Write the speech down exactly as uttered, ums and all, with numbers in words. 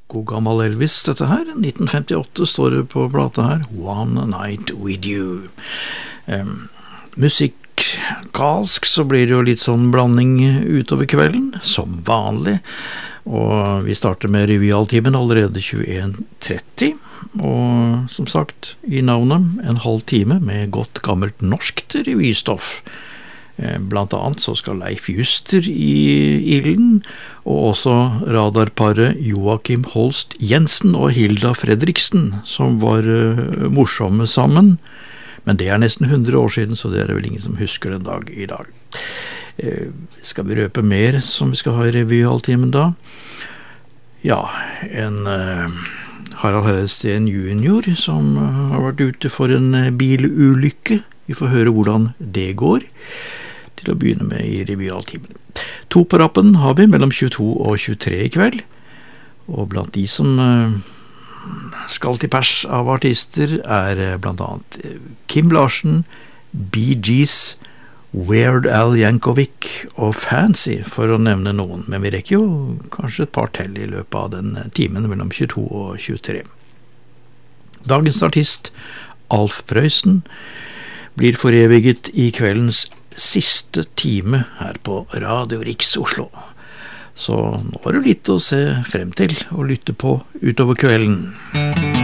God gammel Elvis, dette her. nitten femtiåtte står det på plata her. One Night With You. Um, musikalsk så blir det jo litt sånn blanding utover kvelden, som vanlig. Og vi starter med revyaltimen allerede tjueen tretti. Og som sagt, i navnet en halv time med godt gammelt norskt revystoff. Blant annet så skal Leif Juster i ilden, og også radarparet Joakim Holst Jensen og Hilda Fredriksen, som var uh, morsomme sammen. Men det er nesten hundre år siden, så det er vel ingen som husker den dag i dag. Uh, skal vi røpe mer som vi skal ha i revyhalvtimen da? Ja, en uh, Harald Heidsten junior som uh, har vært ute for en uh, bilulykke. Vi får høre hvordan det går til å begynne med i revyaltimen. To på rappen har vi mellom tjueto og tjuetre i kveld, og blant de som skal til pers av artister er blant annet Kim Larsen, Bee Gees, Weird Al Yankovic og Fancy, for å nevne noen, men vi rekker jo kanskje et par til i løpet av den timen mellom tjueto og tjuetre. Dagens artist, Alf Prøysen, blir foreviget i kveldens siste time her på Radio Riks Oslo. Så nå er det litt å se frem til og lytte på utover kvelden.